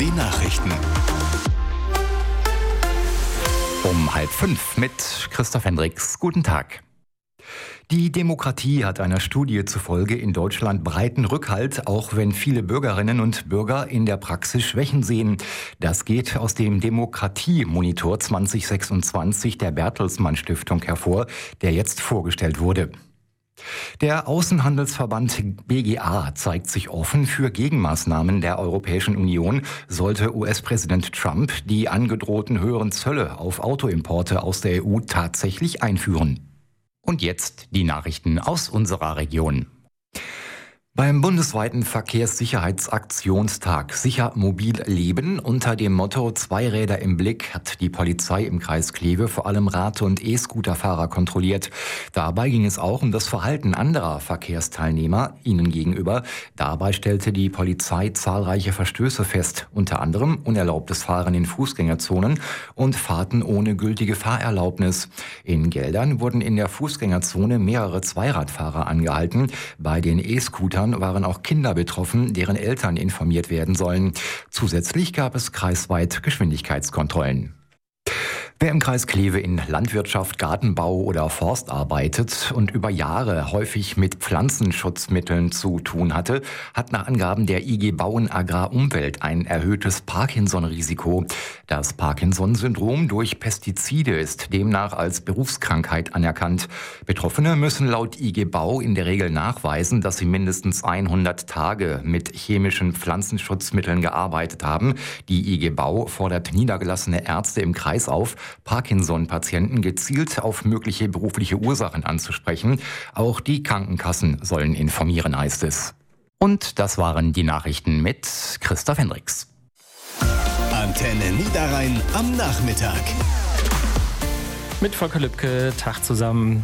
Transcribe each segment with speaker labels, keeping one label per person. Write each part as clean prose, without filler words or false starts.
Speaker 1: Die Nachrichten.
Speaker 2: Um 4:30 mit Christoph Hendricks. Guten Tag. Die Demokratie hat einer Studie zufolge in Deutschland breiten Rückhalt, auch wenn viele Bürgerinnen und Bürger in der Praxis Schwächen sehen. Das geht aus dem Demokratie-Monitor 2026 der Bertelsmann Stiftung hervor, der jetzt vorgestellt wurde. Der Außenhandelsverband BGA zeigt sich offen für Gegenmaßnahmen der Europäischen Union, sollte US-Präsident Trump die angedrohten höheren Zölle auf Autoimporte aus der EU tatsächlich einführen. Und jetzt die Nachrichten aus unserer Region. Beim bundesweiten Verkehrssicherheitsaktionstag Sicher mobil leben unter dem Motto 2 Räder im Blick hat die Polizei im Kreis Kleve vor allem Rad- und E-Scooterfahrer kontrolliert. Dabei ging es auch um das Verhalten anderer Verkehrsteilnehmer ihnen gegenüber. Dabei stellte die Polizei zahlreiche Verstöße fest, unter anderem unerlaubtes Fahren in Fußgängerzonen und Fahrten ohne gültige Fahrerlaubnis. In Geldern wurden in der Fußgängerzone mehrere Zweiradfahrer angehalten. Bei den E-Scootern waren auch Kinder betroffen, deren Eltern informiert werden sollen. Zusätzlich gab es kreisweit Geschwindigkeitskontrollen. Wer im Kreis Kleve in Landwirtschaft, Gartenbau oder Forst arbeitet und über Jahre häufig mit Pflanzenschutzmitteln zu tun hatte, hat nach Angaben der IG Bauen Agrar Umwelt ein erhöhtes Parkinson-Risiko. Das Parkinson-Syndrom durch Pestizide ist demnach als Berufskrankheit anerkannt. Betroffene müssen laut IG Bau in der Regel nachweisen, dass sie mindestens 100 Tage mit chemischen Pflanzenschutzmitteln gearbeitet haben. Die IG Bau fordert niedergelassene Ärzte im Kreis auf, Parkinson-Patienten gezielt auf mögliche berufliche Ursachen anzusprechen. Auch die Krankenkassen sollen informieren, heißt es. Und das waren die Nachrichten mit Christoph Hendricks.
Speaker 1: Antenne Niederrhein am Nachmittag.
Speaker 3: Mit Volker Lübke, Tag zusammen.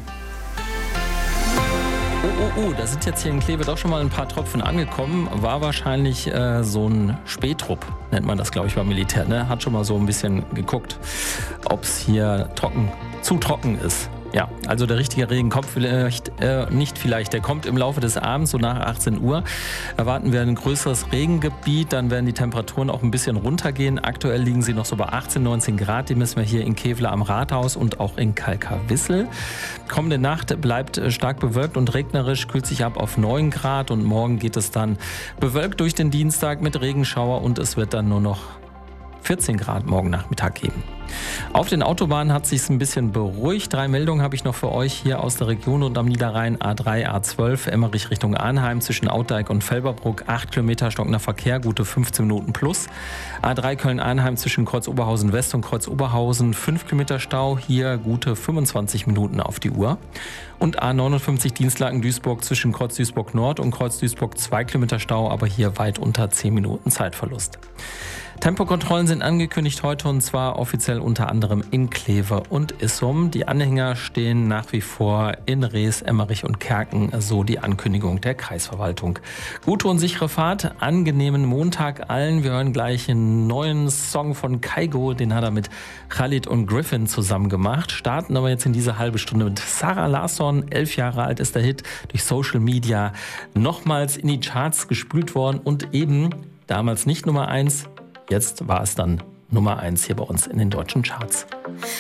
Speaker 3: Da sind jetzt hier in Kleve doch schon mal ein paar Tropfen angekommen. War wahrscheinlich so ein Spähtrupp, nennt man das, glaube ich, beim Militär. Ne? Hat schon mal so ein bisschen geguckt, ob es hier zu trocken ist. Ja, also der richtige Regen kommt vielleicht, der kommt im Laufe des Abends, so nach 18 Uhr. Erwarten wir ein größeres Regengebiet, dann werden die Temperaturen auch ein bisschen runtergehen. Aktuell liegen sie noch so bei 18, 19 Grad, die messen wir hier in Kevlar am Rathaus und auch in Kalkawissel. Kommende Nacht bleibt stark bewölkt und regnerisch, kühlt sich ab auf 9 Grad und morgen geht es dann bewölkt durch den Dienstag mit Regenschauer und es wird dann nur noch 14 Grad morgen Nachmittag geben. Auf den Autobahnen hat es sich ein bisschen beruhigt. 3 Meldungen habe ich noch für euch hier aus der Region und am Niederrhein. A3, A12, Emmerich Richtung Arnheim zwischen Outdijk und Felberbruck. 8 Kilometer stockender Verkehr, gute 15 Minuten plus. A3 Köln-Arnheim zwischen Kreuz Oberhausen West und Kreuz Oberhausen. 5 Kilometer Stau, hier gute 25 Minuten auf die Uhr. Und A59 Dienstlaken-Duisburg zwischen Kreuz Duisburg Nord und Kreuz Duisburg 2 Kilometer Stau, aber hier weit unter 10 Minuten Zeitverlust. Tempokontrollen sind angekündigt heute und zwar offiziell unter anderem in Kleve und Issum. Die Anhänger stehen nach wie vor in Rees, Emmerich und Kerken, so die Ankündigung der Kreisverwaltung. Gute und sichere Fahrt, angenehmen Montag allen. Wir hören gleich einen neuen Song von Kygo, den hat er mit Khalid und Griffin zusammen gemacht. Starten aber jetzt in diese halbe Stunde mit Sarah Larsson, 11 Jahre alt ist der Hit, durch Social Media nochmals in die Charts gespült worden und eben damals nicht Nummer 1, jetzt war es dann Nummer 1 hier bei uns in den deutschen Charts.